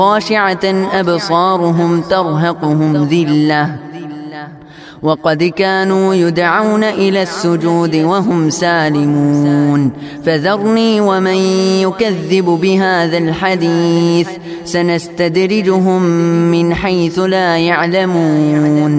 خاشعة أبصارهم ترهقهم ذلة وقد كانوا يدعون إلى السجود وهم سالمون فذرني ومن يكذب بهذا الحديث سنستدرجهم من حيث لا يعلمون